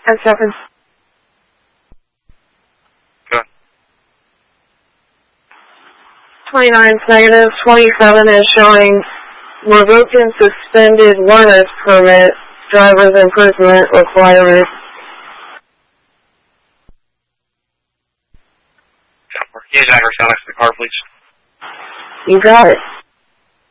10-7. Good. 29 is negative. 27 is showing revoked and suspended learner's permit, driver's improvement requirement. His address, Alex, the car, please. You got it.